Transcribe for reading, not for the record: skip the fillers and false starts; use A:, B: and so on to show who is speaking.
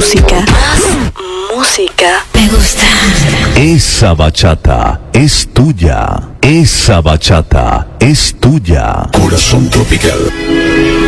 A: música. Más música. Me gusta.
B: Esa bachata es tuya. Esa bachata es tuya.
C: Corazón Tropical.